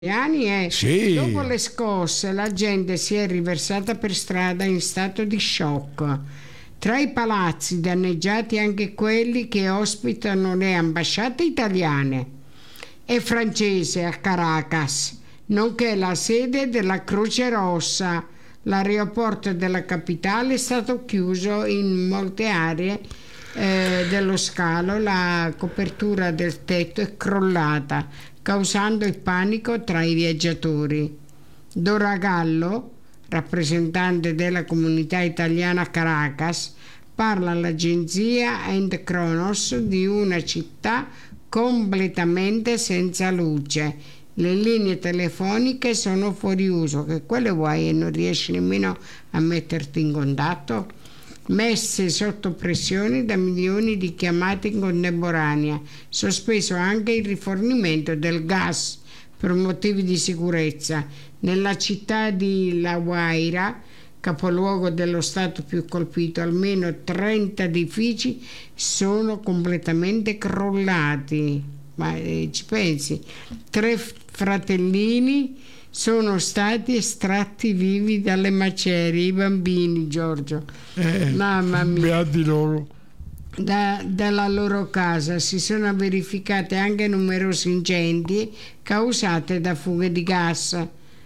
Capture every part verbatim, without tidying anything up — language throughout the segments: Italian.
anni e Sì. dopo le scosse la gente si è riversata per strada in stato di shock. Tra i palazzi danneggiati anche quelli che ospitano le ambasciate italiane e francese a Caracas, nonché la sede della Croce Rossa. L'aeroporto della capitale è stato chiuso in molte aree eh, dello scalo, la copertura del tetto è crollata, causando il panico tra i viaggiatori. Dora Gallo, rappresentante della comunità italiana a Caracas, parla all'agenzia End Kronos di una città completamente senza luce. Le linee telefoniche sono fuori uso, che quelle vuoi e non riesci nemmeno a metterti in contatto? Messe sotto pressione da milioni di chiamate in contemporanea, sospeso anche il rifornimento del gas per motivi di sicurezza. Nella città di La Guaira, capoluogo dello stato più colpito, almeno trenta edifici sono completamente crollati. Ma eh, ci pensi? Tre fratellini sono stati estratti vivi dalle macerie, i bambini, Giorgio. Eh, Mamma mia. Beati loro. Da, dalla loro casa si sono verificate anche numerosi incendi causati da fughe di gas.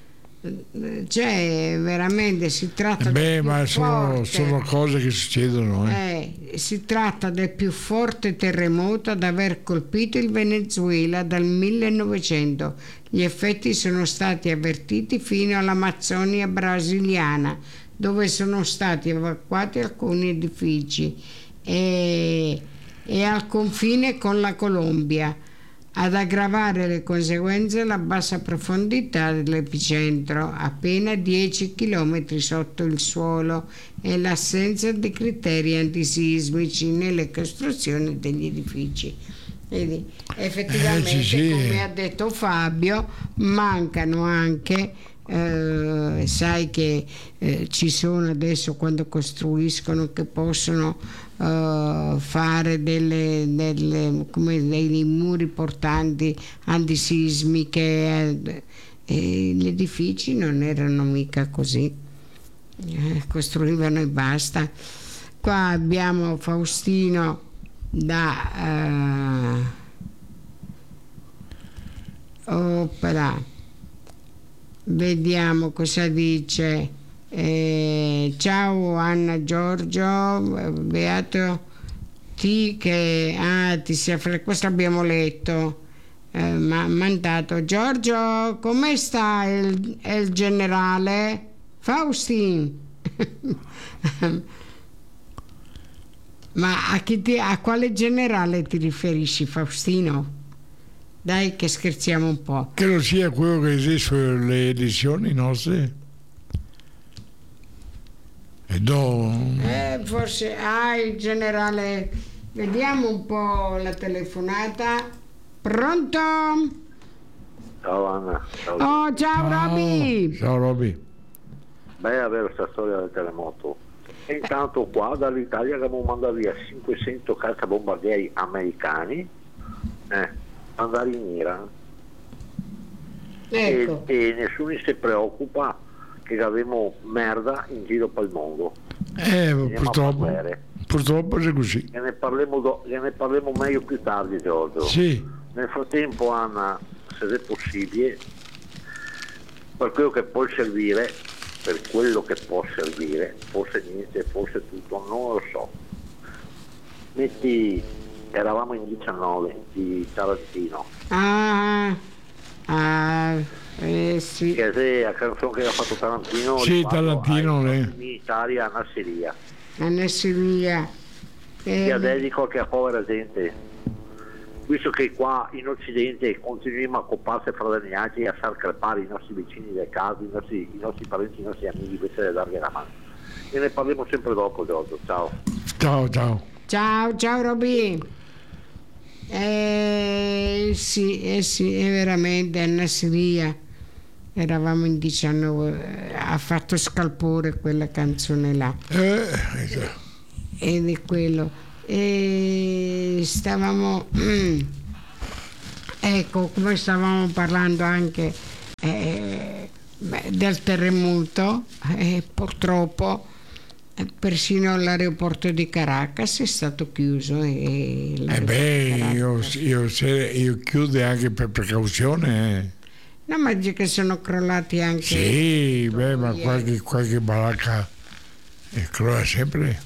Cioè, veramente si tratta Beh, del più ma sono, forte. sono cose che succedono. Eh. Eh, si tratta del più forte terremoto ad aver colpito il Venezuela dal millenovecento. Gli effetti sono stati avvertiti fino all'Amazzonia brasiliana, dove sono stati evacuati alcuni edifici, e, e al confine con la Colombia. Ad aggravare le conseguenze la bassa profondità dell'epicentro, appena dieci chilometri sotto il suolo, e l'assenza di criteri antisismici nelle costruzioni degli edifici. Vedi, effettivamente, eh, sì, sì. come ha detto Fabio, mancano anche, eh, sai che eh, ci sono adesso, quando costruiscono, che possono Uh, fare delle, delle come dei muri portanti antisismiche, eh, e gli edifici non erano mica così, eh, costruivano e basta. Qua abbiamo Faustino da uh, opera, vediamo cosa dice. Eh, ciao Anna, Giorgio, beato ti che ah, ti sia fre- questo abbiamo letto, eh, ma mandato Giorgio, come sta il, il generale Faustin? Ma a, chi ti, a quale generale ti riferisci, Faustino? Dai che scherziamo un po'. Che non sia quello che esiste sulle edizioni nostre. E do... Eh, forse, ah, il generale, vediamo un po' la telefonata. Pronto? Ciao Anna. Ciao. Oh, ciao, ciao Roby. Ciao Roby. Beh, avere questa storia del terremoto. E intanto qua dall'Italia abbiamo mandato via cinquecento cacciabombardieri americani, eh, andare in Iran. Ecco. E, e nessuno si preoccupa che abbiamo merda in giro per il mondo. Eh, purtroppo, purtroppo è così. E ne parleremo, do, e ne parleremo meglio più tardi, Giorgio. Sì. Nel frattempo, Anna, se è possibile, per quello che può servire, per quello che può servire, forse niente, forse tutto, non lo so. Metti, eravamo in diciannove di Tarantino. Ah, ah, eh sì. Che è la canzone che ha fatto Tarantino. Sì, Tarantino, ai militari a Nassiriya. A Nassiriya. Eh. Io dedico anche a povera gente, visto che qua in Occidente continuiamo a copparsi fra le neanche e a far crepare i nostri vicini del caso, i nostri, i nostri parenti, i nostri amici, invece di dargli la mano. E ne parliamo sempre dopo, Giorgio. Ciao. Ciao, ciao. Ciao, ciao Roby. Eh sì, eh sì, è veramente a Nassiriya. Eravamo in diciannove, ha fatto scalpore quella canzone là. Eh, esatto. Ed è quello. E stavamo, ecco, come stavamo parlando anche eh, beh, del terremoto, e purtroppo persino l'aeroporto di Caracas è stato chiuso. E eh beh, io, io, se, io chiudo anche per precauzione. Eh. No, ma dice che sono crollati anche. Sì, beh, ma qualche, qualche baracca crolla sempre.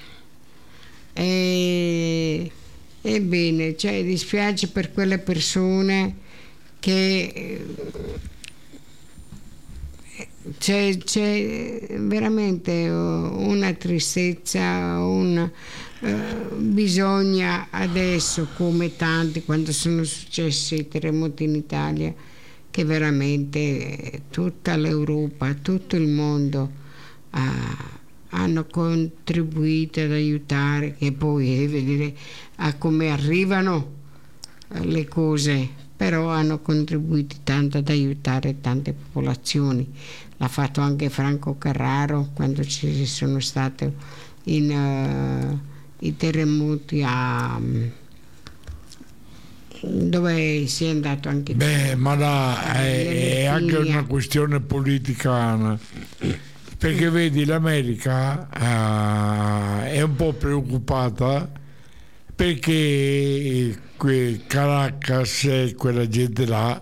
E, ebbene, cioè, dispiace per quelle persone che c'è, c'è veramente una tristezza, un, eh, bisogna adesso, come tanti quando sono successi i terremoti in Italia, che veramente tutta l'Europa, tutto il mondo ha, hanno contribuito ad aiutare, che poi vedere a come arrivano le cose, però hanno contribuito tanto ad aiutare tante popolazioni. L'ha fatto anche Franco Carraro quando ci sono stati in, uh, i terremoti a dove si è andato anche. Beh, ma là è, è anche una questione politica, perché vedi l'America uh, è un po' preoccupata perché que, Caracas e quella gente là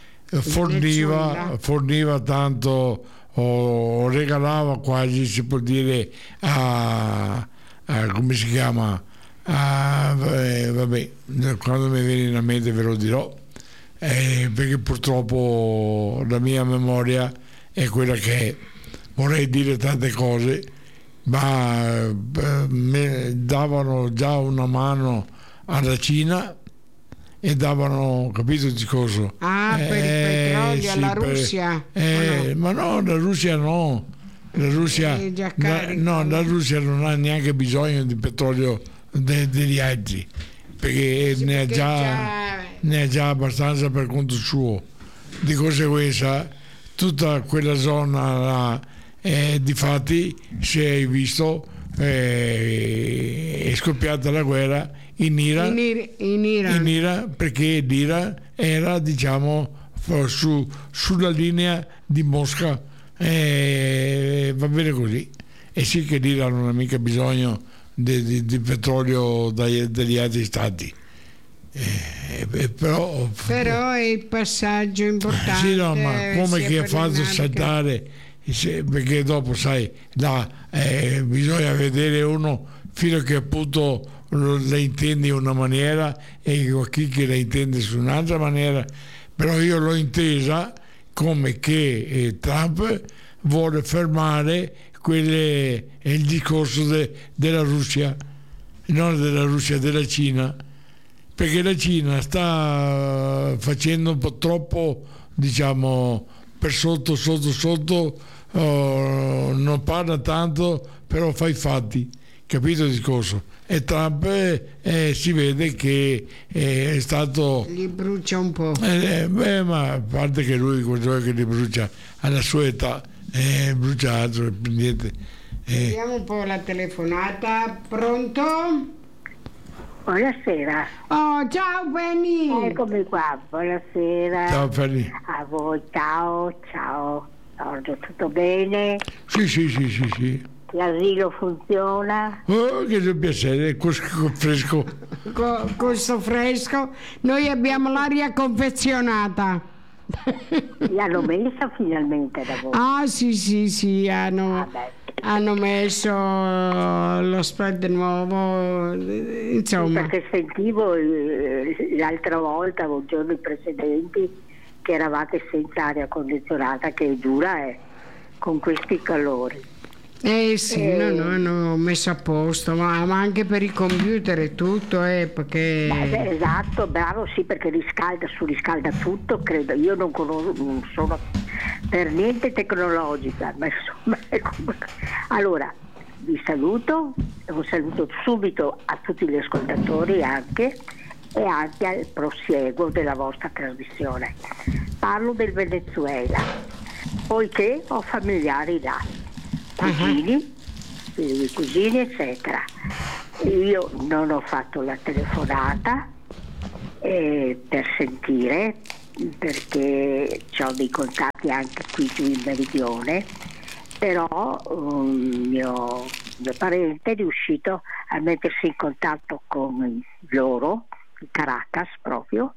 forniva, forniva tanto o regalava quasi, si può dire, a, a come si chiama, a, eh, vabbè, quando mi viene in mente ve lo dirò, eh, perché purtroppo la mia memoria è quella che è. Vorrei dire tante cose, ma eh, davano già una mano alla Cina e davano, capito il discorso? Ah, per il petrolio, sì, alla per, Russia? Eh, no? Ma no, la Russia no. La Russia, la, no, la Russia non ha neanche bisogno di petrolio de, degli altri, perché, sì, ne, perché ha già, già... ne ha già abbastanza per conto suo. Di conseguenza, tutta quella zona là, eh, difatti, se hai visto, eh, è scoppiata la guerra in Iran, in, in, Iran. in Iran, perché l'Iran era, diciamo, su, sulla linea di Mosca, eh, va bene così. E sì che l'Iran non ha mica bisogno di, di, di petrolio dai, dagli altri stati, eh, però, però è il passaggio importante. Sì, no, ma come che ha fatto saltare, perché dopo sai là, eh, bisogna vedere uno fino a che appunto la intende in una maniera e chi che la intende su un'altra maniera, però io l'ho intesa come che eh, Trump vuole fermare quelle, il discorso de, della Russia, non della Russia, della Cina, perché la Cina sta facendo un po' troppo, diciamo, per sotto sotto sotto, oh, non parla tanto, però fa i fatti, capito il discorso? E Trump eh, si vede che eh, è stato, gli brucia un po', eh, beh, ma a parte che lui quello che li brucia alla sua età è bruciato, niente. Eh. Vediamo un po' la telefonata. Pronto? Buonasera. Oh, ciao Penny. Eccomi qua, buonasera. Ciao Penny. A voi, ciao, ciao. Ordo, tutto bene? Sì, sì, sì, sì, sì. L'asilo funziona? Oh, che piacere, questo fresco. Con questo fresco. Noi abbiamo l'aria confezionata. L'hanno messa finalmente da voi? Ah, sì, sì, sì, hanno, hanno messo lo spread nuovo, insomma. Sì, perché sentivo eh, l'altra volta, con giorni precedenti, che eravate senza aria condizionata, che è dura eh, con questi calori. Eh sì, eh, no, no, hanno messo a posto, ma, ma anche per i computer e tutto, eh, perché... Beh, esatto, bravo, sì, perché riscalda, surriscalda tutto, credo. Io non, conosco, non sono per niente tecnologica, ma insomma... Allora, vi saluto, un saluto subito a tutti gli ascoltatori anche, e anche al prosieguo della vostra trasmissione. Parlo del Venezuela, poiché ho familiari là. Cugini, figli di cugini, eccetera. Io non ho fatto la telefonata eh, per sentire, perché ho dei contatti anche qui giù in Meridione, però un mio, mio parente è riuscito a mettersi in contatto con loro, in Caracas proprio.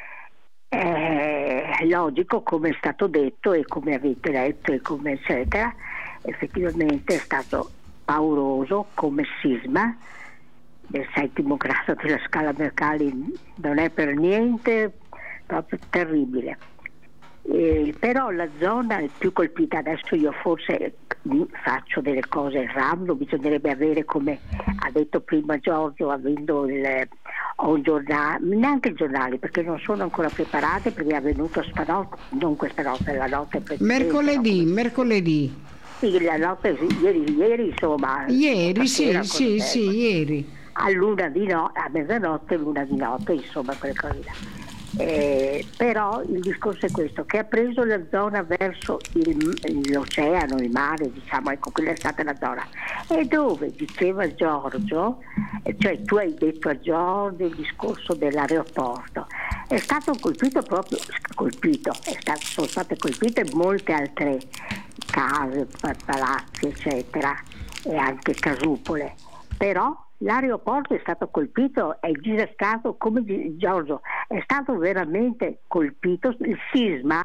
È logico, come è stato detto e come avete letto e come eccetera, effettivamente è stato pauroso come sisma del settimo grado della scala Mercalli, non è per niente proprio terribile. Eh, però la zona più colpita, adesso io forse faccio delle cose random, bisognerebbe avere, come ha detto prima Giorgio, avendo il, ho un giornale, neanche i giornali perché non sono ancora preparate, perché è avvenuto stanotte, non questa notte, la notte precedente. Mercoledì, no? mercoledì. Sì, la notte, ieri, ieri insomma. Ieri, sì, sì, sì, ieri. A luna di no, a mezzanotte, luna di notte, insomma, quelle cose là. Eh, però il discorso è questo, che ha preso la zona verso il, l'oceano, il mare, diciamo, ecco, quella è stata la zona, e dove diceva Giorgio, cioè tu hai detto a Giorgio il discorso dell'aeroporto, è stato colpito proprio, colpito, è stato, sono state colpite molte altre case, palazzi eccetera, e anche casupole, però l'aeroporto è stato colpito, è disestato, come Giorgio, è stato veramente colpito. Il sisma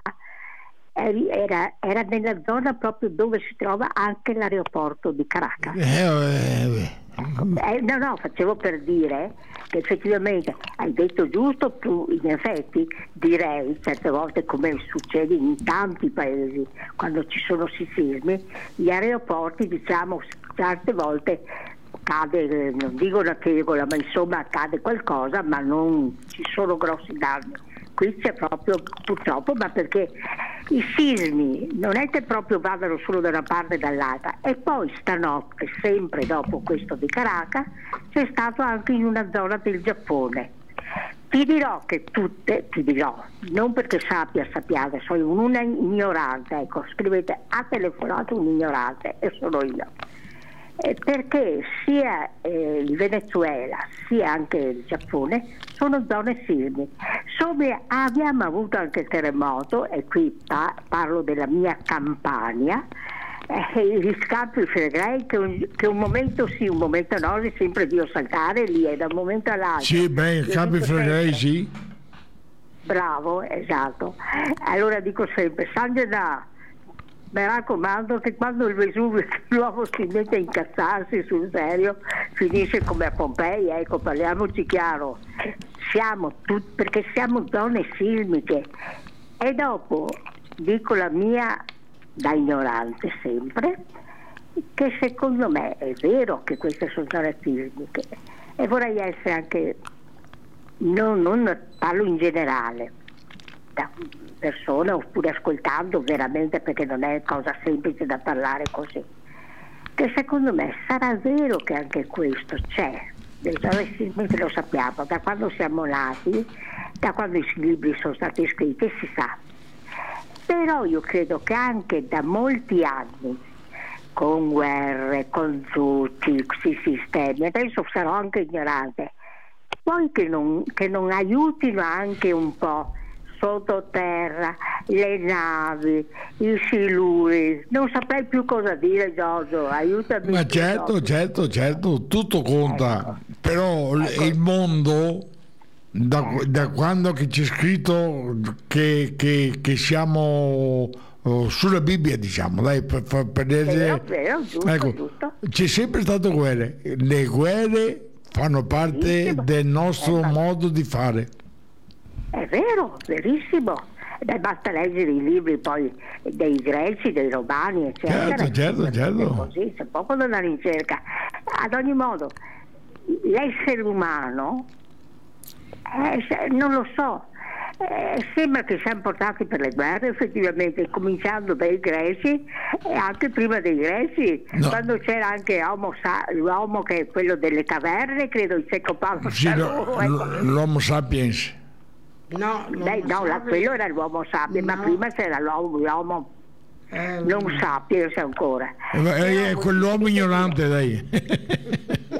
era, era nella zona proprio dove si trova anche l'aeroporto di Caracas. Eh, no, no, facevo per dire che effettivamente hai detto giusto, tu in effetti direi certe volte, come succede in tanti paesi quando ci sono sismi, gli aeroporti, diciamo, certe volte cade, non dico una tegola, ma insomma accade qualcosa, ma non ci sono grossi danni. Qui c'è proprio, purtroppo, ma perché i sismi non è che proprio vadano solo da una parte e dall'altra. E poi stanotte, sempre dopo questo di Caracas, c'è stato anche in una zona del Giappone. Ti dirò che tutte, ti dirò, non perché sappia, sappiate, sono una ignorante, ecco, scrivete ha telefonato un ignorante e sono io. Eh, perché sia eh, il Venezuela sia anche il Giappone sono zone sismiche. Abbiamo avuto anche il terremoto, e qui pa- parlo della mia Campania, eh, gli Campi Flegrei, che un, che un momento sì, un momento no, è sempre Dio saltare lì, e da un momento all'altro. Sì, beh, i Campi Flegrei sì. Bravo, esatto. Allora dico sempre, San Gennà, mi raccomando che quando il Vesuvio, l'uomo si mette a incazzarsi sul serio, finisce come a Pompei, ecco, parliamoci chiaro, siamo tutti, perché siamo zone sismiche. E dopo dico la mia da ignorante sempre, che secondo me è vero che queste sono zone sismiche, e vorrei essere anche, non, non parlo in generale, da persona, oppure ascoltando veramente, perché non è cosa semplice da parlare così, che secondo me sarà vero che anche questo c'è, le zone sismiche lo sappiamo, da quando siamo nati, da quando i libri sono stati scritti si sa, però io credo che anche da molti anni, con guerre, con tutti questi sistemi, adesso sarò anche ignorante, poi che non, che non aiutino anche un po' sottoterra, le navi, i siluri, non saprei più cosa dire, Giorgio, aiutami. Ma certo, Giorgio. certo, certo, tutto conta, ecco. Però ecco. Il mondo, da, ecco. da quando che c'è scritto che, che, che siamo oh, sulla Bibbia, diciamo, dai, per, per, per vero, vero, giusto, ecco, giusto. C'è sempre stato guerre, le guerre fanno parte Verissimo. del nostro eh, modo di fare. È vero, verissimo. Beh, basta leggere i libri poi dei greci, dei romani, eccetera. Certo, certo, certo. Così, c'è poco da andare in cerca. Ad ogni modo, l'essere umano, eh, non lo so, eh, sembra che siamo portati per le guerre, effettivamente, cominciando dai greci e anche prima dei greci, no. Quando c'era anche Homo, l'uomo che è quello delle caverne, credo il secco Paolo. Sì, lo, ecco. L'Homo sapiens. No, Beh, no la, quello era l'uomo sapiens, no. Ma prima c'era l'uomo, l'uomo eh, non sapiens ancora. È, è quell'uomo ignorante, dai.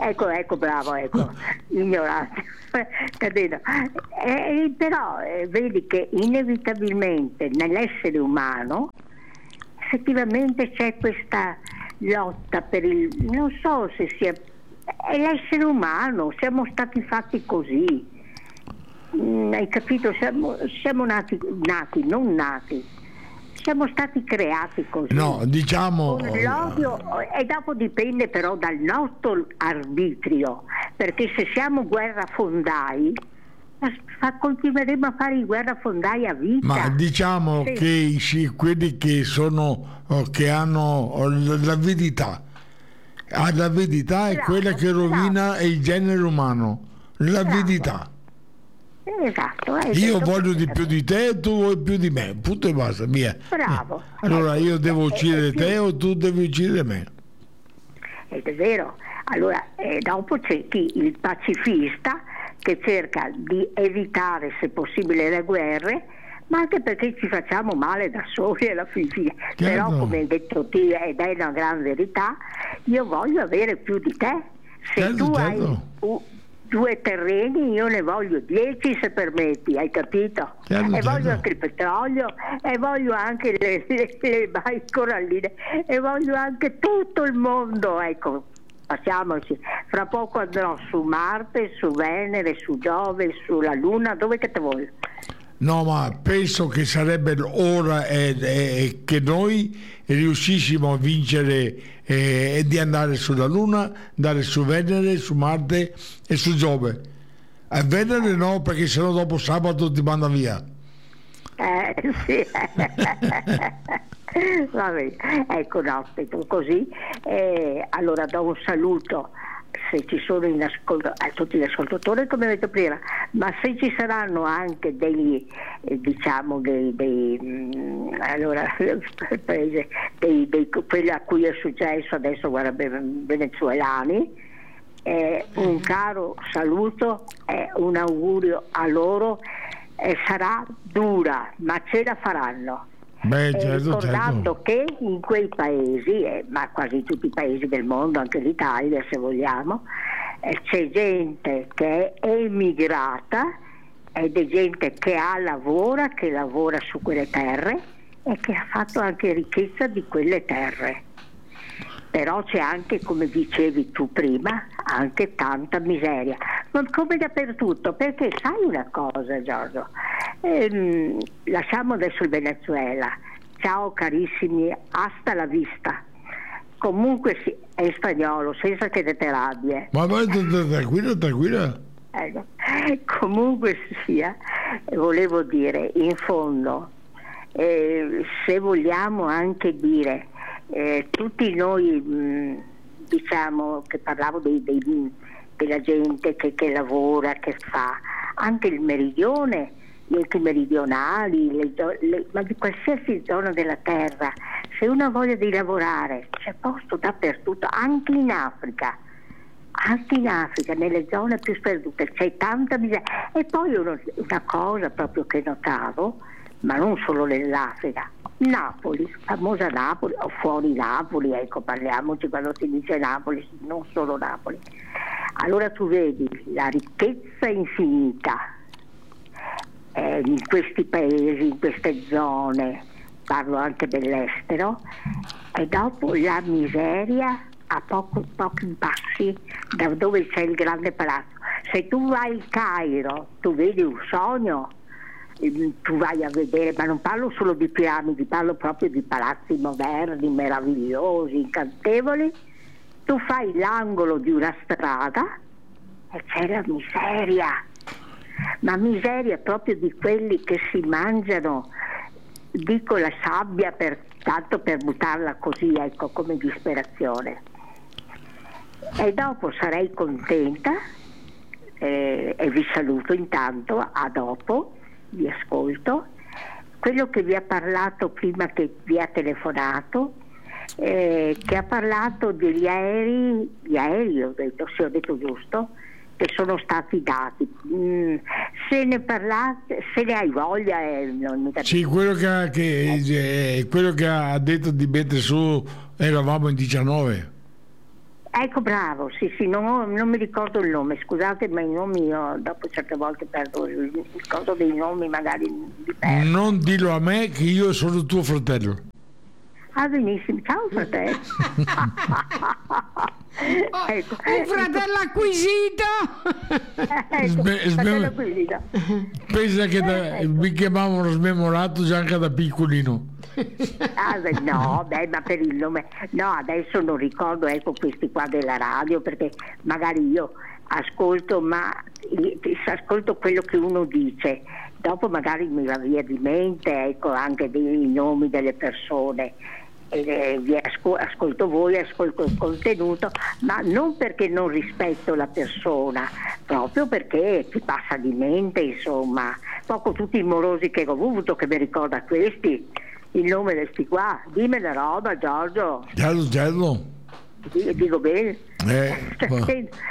ecco, ecco, bravo, ecco, ignorante. Capito? Eh, però eh, vedi che inevitabilmente nell'essere umano effettivamente c'è questa lotta per il, non so se sia, è l'essere umano, siamo stati fatti così, mm, hai capito? Siamo, siamo nati, nati, non nati, siamo stati creati così. No, diciamo. Con l'odio, e dopo dipende però dal nostro arbitrio, perché se siamo guerrafondai fa, continueremo a fare i guerrafondai a vita. Ma diciamo sì. che sì, quelli che sono che hanno l'avidità, l'avidità è Bravo, quella che rovina bravo. il genere umano, l'avidità. Esatto, hai Io detto voglio di questo. più di te, tu vuoi più di me, punto e basta, via. Bravo. Allora Ecco, io devo è- uccidere è più- te o tu devi uccidere me. Ed è vero. Allora, eh, dopo c'è chi, il pacifista, che cerca di evitare se possibile le guerre, ma anche perché ci facciamo male da soli alla fin fine. Però, come hai detto te, ed è una gran verità, io voglio avere più di te. Se Certo, tu certo. hai uh, due terreni, io ne voglio dieci se permetti, hai capito? Certo, e certo. voglio anche il petrolio, e voglio anche le, le, le baie coralline, e voglio anche tutto il mondo, ecco. Passiamoci, fra poco andrò su Marte, su Venere, su Giove, sulla Luna, dove che te vuoi. No, ma penso che sarebbe ora eh, eh, che noi riuscissimo a vincere eh, e di andare sulla Luna, andare su Venere, su Marte e su Giove. A Venere no, perché sennò dopo sabato ti manda via. Eh sì. Va bene, ecco, no, detto così. Eh, allora do un saluto, se ci sono in ascolto, a tutti gli ascoltatori, come ho detto prima, ma se ci saranno anche degli eh, diciamo dei, dei mh, allora paese, dei, dei, quelli a cui è successo adesso, guarda, venezuelani, eh, un caro saluto e un augurio a loro. Eh, sarà dura, ma ce la faranno. Beh, Eh, certo, ricordando certo. che in quei paesi, eh, ma quasi tutti i paesi del mondo, anche l'Italia se vogliamo, eh, c'è gente che è emigrata ed è gente che ha lavora, che lavora su quelle terre e che ha fatto anche ricchezza di quelle terre. Però c'è anche, come dicevi tu prima, anche tanta miseria, ma come dappertutto, perché sai una cosa, Giorgio, ehm, lasciamo adesso il Venezuela, ciao carissimi, hasta la vista, comunque sì, è in spagnolo, senza che te rabbie. Ma vai tranquilla, tranquilla. Ecco. Comunque sia, volevo dire, in fondo, eh, se vogliamo anche dire, eh, tutti noi, mh, diciamo che parlavo dei, dei, della gente che, che lavora, che fa, anche il meridione, gli enti meridionali, le, le, ma di qualsiasi zona della terra, se uno ha voglia di lavorare, c'è posto dappertutto, anche in Africa. Anche in Africa, nelle zone più sperdute, c'è tanta miseria. E poi uno, una cosa proprio che notavo, ma non solo nell'Africa, Napoli, famosa Napoli, o fuori Napoli, ecco, parliamoci quando si dice Napoli, non solo Napoli. Allora tu vedi la ricchezza infinita eh, in questi paesi, in queste zone, parlo anche dell'estero, e dopo la miseria a poco, pochi passi da dove c'è il grande palazzo. Se tu vai al Cairo, tu vedi un sogno, tu vai a vedere, ma non parlo solo di piramidi, parlo proprio di palazzi moderni, meravigliosi, incantevoli. Tu fai l'angolo di una strada e c'è la miseria, ma miseria proprio di quelli che si mangiano, dico, la sabbia per, tanto per buttarla così, ecco, come disperazione. E dopo sarei contenta eh, e vi saluto intanto, a dopo, vi ascolto. Quello che vi ha parlato prima, che vi ha telefonato, eh, che ha parlato degli aerei, gli aerei ho detto, se ho detto giusto, che sono stati dati. Mm, se ne parlate, se ne hai voglia, eh, non mi capisco. Sì, quello che, ha, che, eh, quello che ha detto di mettere su, eravamo in diciannove. Ecco, bravo, sì, sì, non, ho- non mi ricordo il nome, scusate, ma i nomi io dopo certe volte perdo il il coso dei nomi, magari li perdo. Non dillo a me che io sono tuo fratello. Ah, benissimo, ciao fratello. Ecco, Un fratello acquisito. ecco, Sme- fratello sme- acquisito. Pensa che da- mi chiamavano smemorato già anche da piccolino. Ah, beh, no, beh, ma per il nome, no, adesso non ricordo, ecco, questi qua della radio, perché magari io ascolto, ma ascolto quello che uno dice, dopo magari mi va via di mente, ecco, anche dei nomi delle persone. E, eh, vi asco- ascolto voi, ascolto il contenuto, ma non perché non rispetto la persona, proprio perché ti passa di mente, insomma. Poco tutti i morosi che ho avuto, che mi ricorda questi, il nome di sti qua, dimmi la roba, Giorgio. Giallo, giallo. Dico, dico bene. Eh, ma-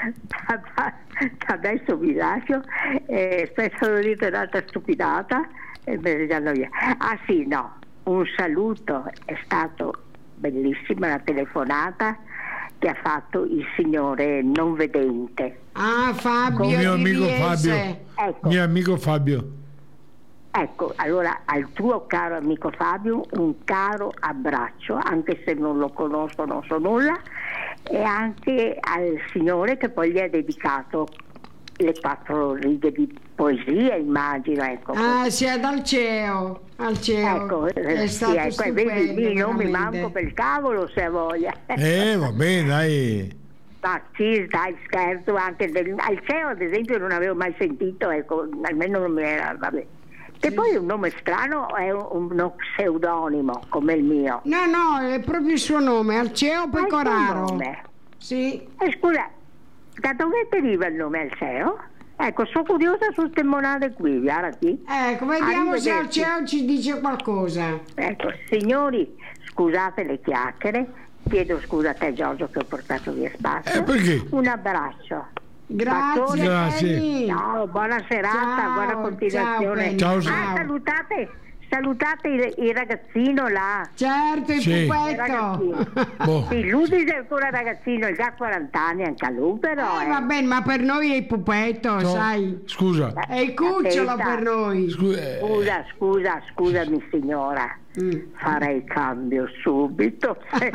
Adesso vi lascio, eh, aspetta, ho detto un'altra stupidata e me ne vanno via. Ah sì, no, un saluto, è stato bellissima la telefonata che ha fatto il signore non vedente. Ah, Fabio. Con mio di amico Riese. Fabio. Ecco, Mio amico Fabio. ecco, allora al tuo caro amico Fabio un caro abbraccio, anche se non lo conosco, non so nulla, e anche al signore che poi gli ha dedicato le quattro righe di poesia, immagino, ecco. Ah, sia dal C E O al C E O. Ecco, È eh, sì, stato ecco, e vedi, stupendo, lì non mi veramente. manco per il cavolo se ha voglia. Eh, vabbè, dai. Ma sì, dai, scherzo, anche del, al C E O ad esempio non avevo mai sentito, ecco, almeno non mi era, vabbè. Che Sì. poi un nome strano è un- uno pseudonimo come il mio. No, no, è proprio il suo nome, Alceo Ma il suo Pecoraro. nome? Sì. Eh, scusa, da dove deriva il nome al C E O? Ecco, sono curiosa su queste monade qui, guardati. Ecco, vediamo se Arrivederci. Alceo ci dice qualcosa. Ecco, signori, scusate le chiacchiere, chiedo scusa a te Giorgio che ho portato via spazio. Eh, perché? Un abbraccio. Grazie. Bacione. Grazie. Penny. Ciao, buona serata, Ciao, buona continuazione. ciao, Ciao, Ah, salutate, salutate il, il ragazzino là. Certo, il Sì. Il pupetto. ragazzino. Boh. Sì, lui è ancora ragazzino, ha già quaranta anni anche a lui, però. Eh, eh. va bene, ma per noi è il pupetto, Ciao. sai. Scusa. È il cucciolo Aspetta. per noi. Scusa. eh, Scusa, scusa, scusami signora. Mm. Farei cambio subito.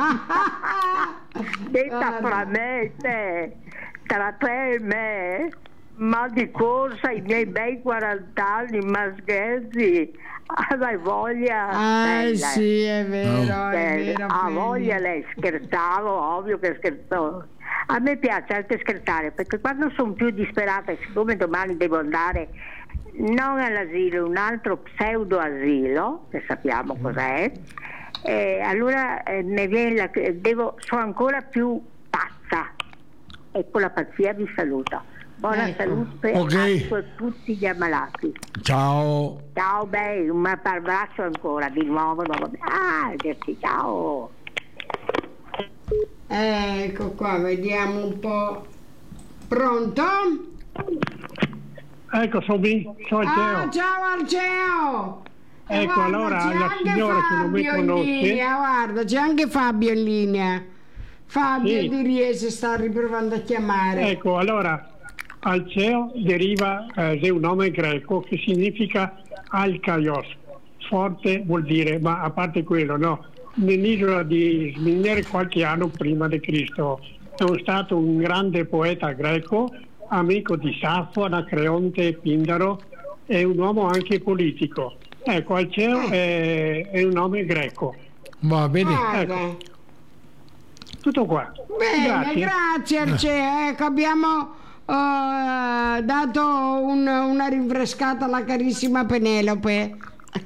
Detta fra me e te, tra te e me, ma di corsa i miei bei quaranta anni, ma scherzi, hai voglia? Ah, Bella, sì, è vero, No. è bella. vero. Ha Penny. voglia lei, scherzavo, ovvio che scherzavo. A me piace anche scherzare, perché quando sono più disperata, e siccome domani devo andare non all'asilo, un altro pseudo asilo, che sappiamo cos'è, eh, allora eh, ne viene la, devo, sono ancora più pazza e con la pazzia vi saluto. Buona Ecco. salute Ok. a tutti gli ammalati. Ciao. Ciao bei, un abbraccio ancora di nuovo. nuovo. Ah, grazie, ciao. Ecco qua, vediamo un po'. Pronto? Ecco, sono qui, sono il Ah, Teo. ciao Alceo! E Ecco, guarda, allora, c'è la anche signora che non mi Fabio in conosce- linea, guarda, c'è anche Fabio in linea. Fabio Sì. di Riese sta riprovando a chiamare. Ecco, allora, Alceo deriva eh, da un nome greco che significa Alkaios. Forte vuol dire, ma a parte quello, no, nell'isola di Sminere qualche anno prima di Cristo. È stato un grande poeta greco, amico di Safo, Anacreonte e Pindaro, e un uomo anche politico. Ecco, Alceo è, è un nome greco. Va bene. Guarda. ecco. Tutto qua. Bene, grazie, Grazie. Alceo. Ecco, abbiamo eh, dato un- una rinfrescata alla carissima Penelope.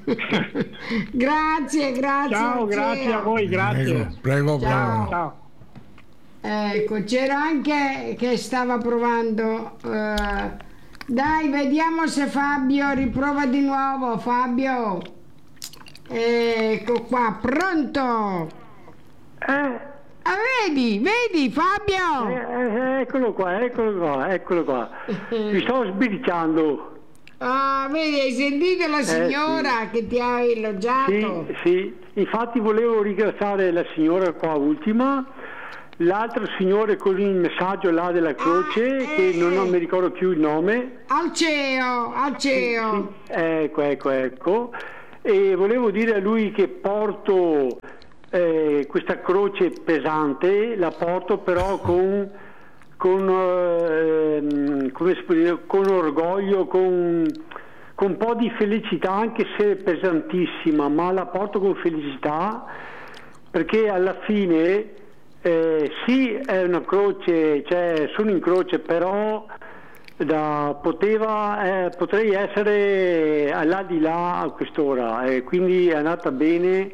grazie, grazie. Ciao, Alceo. grazie a voi, grazie. Prego, prego, Ciao. prego. Ciao. Ecco, c'era anche che stava provando. eh, dai, vediamo se Fabio riprova di nuovo. Fabio, ecco qua, pronto? Eh, Ah, vedi, vedi Fabio? eh, eccolo qua, eccolo qua, eccolo qua. Mi sto sbirciando. Ah, vedi, hai sentito la signora che ti ha Sì, elogiato? sì. Infatti volevo ringraziare la signora qua ultima l'altro signore con il messaggio là della croce, ah, che eh, non, non mi ricordo più il nome. Alceo, Alceo. Sì, ecco, ecco, ecco. E volevo dire a lui che porto eh, questa croce pesante, la porto però con, con, eh, come si può dire, con orgoglio, con, con un po' di felicità, anche se pesantissima, ma la porto con felicità, perché alla fine eh, sì, è una croce, cioè sono in croce, però da, poteva, eh, potrei essere là di là a quest'ora, e quindi è andata bene,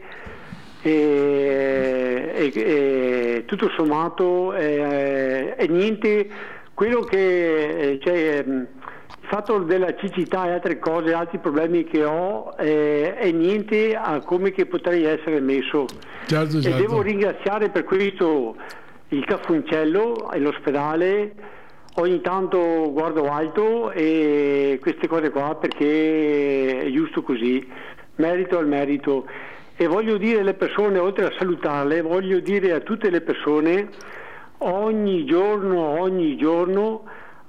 e, e, e tutto sommato è, è niente quello che, cioè, il fatto della cecità e altre cose, altri problemi che ho, eh, è niente a come che potrei essere messo. Certo, certo. E devo ringraziare per questo il Cafuncello e l'ospedale. Ogni tanto guardo alto e queste cose qua, perché è giusto così, merito al merito. E voglio dire alle persone, oltre a salutarle, voglio dire a tutte le persone, ogni giorno, ogni giorno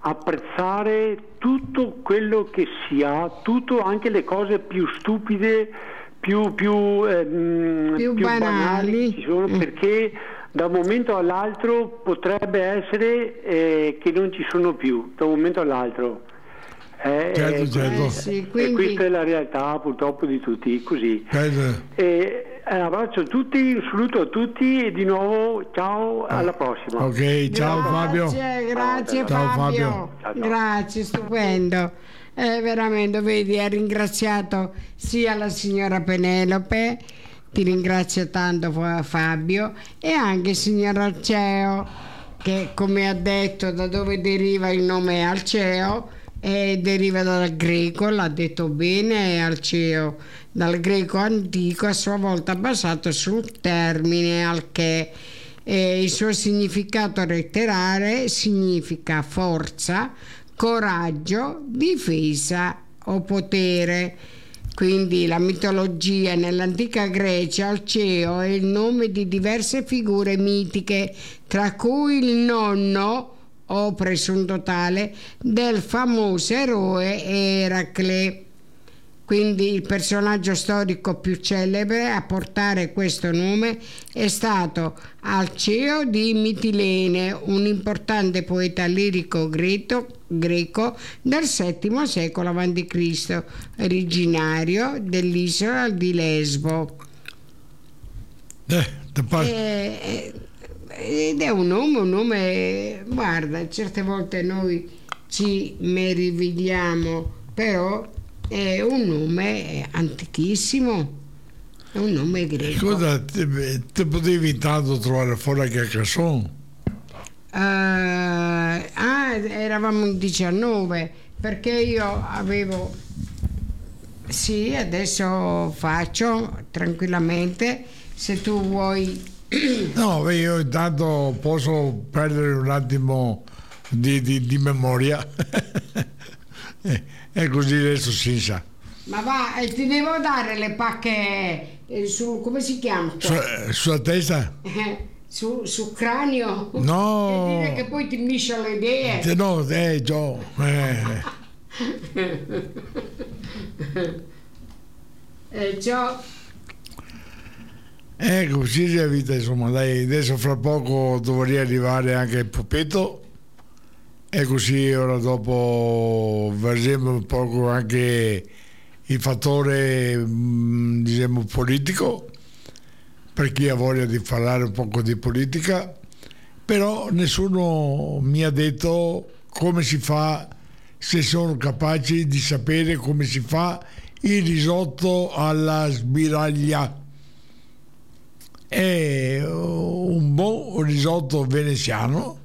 apprezzare tutto quello che si ha, tutto, anche le cose più stupide, più, più, ehm, più, più banali, banali ci sono, mm. perché da un momento all'altro potrebbe essere eh, che non ci sono più, da un momento all'altro. Eh, certo, eh, certo. Eh, sì, quindi... E questa è la realtà purtroppo di tutti, così. Certo. E, un abbraccio a tutti, un saluto a tutti e di nuovo ciao, alla prossima. Ok, ciao Fabio. Grazie, grazie Ciao, Fabio. Fabio. Ciao, ciao. Grazie, stupendo. Eh, veramente, vedi, ha ringraziato sia la signora Penelope, ti ringrazio tanto Fabio, e anche il signor Alceo, che come ha detto da dove deriva il nome Alceo, e deriva dal greco, l'ha detto bene Alceo, dal greco antico, a sua volta basato sul termine alche. E il suo significato letterale significa forza, coraggio, difesa o potere. Quindi la mitologia nell'antica Grecia, Alceo è il nome di diverse figure mitiche, tra cui il nonno o presunto tale del famoso eroe Eracle. Quindi il personaggio storico più celebre a portare questo nome è stato Alceo di Mitilene, un importante poeta lirico greco, greco del settimo secolo avanti Cristo, originario dell'isola di Lesbo. Eh, te passo. E, ed è un nome, un nome, guarda, certe volte noi ci meravigliamo, però è un nome antichissimo, è un nome greco. Scusa, te, te potevi intanto trovare fuori che canzone? Uh, ah, eravamo in diciannove, perché io avevo, sì, adesso faccio tranquillamente, se tu vuoi. No, beh, io intanto posso perdere un attimo di, di, di memoria. E così adesso si sa. Ma va, e ti devo dare le pacche eh, su, come si chiama? Su, sulla testa? Eh, su, sul cranio? No. E dire che poi ti miscia le idee. No, eh, Gio. Eh. eh, Gio. Ecco, così è la vita, insomma, dai, adesso fra poco dovrei arrivare anche il puppetto. E così ora dopo vedremo un po' anche il fattore, diciamo, politico, per chi ha voglia di parlare un po' di politica, però nessuno mi ha detto come si fa, se sono capaci di sapere come si fa il risotto alla sbiraglia. È un buon risotto veneziano,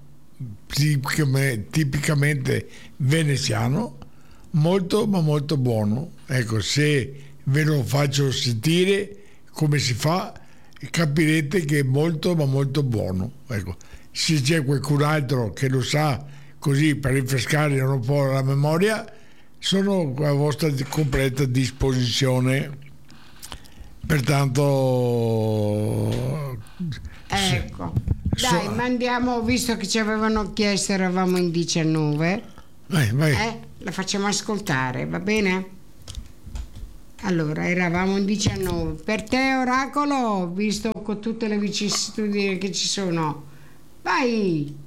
tipicamente veneziano, molto ma molto buono. Ecco, se ve lo faccio sentire come si fa, capirete che è molto ma molto buono. Ecco, se c'è qualcun altro che lo sa, così per rinfrescare un po' la memoria, sono a vostra completa disposizione. Pertanto ecco, su, Dai, mandiamo, visto che ci avevano chiesto, eravamo in diciannove. Vai, vai. Eh, la facciamo ascoltare, va bene? Allora, eravamo in diciannove. Per te, Oracolo, visto con tutte le vicissitudini che ci sono, vai!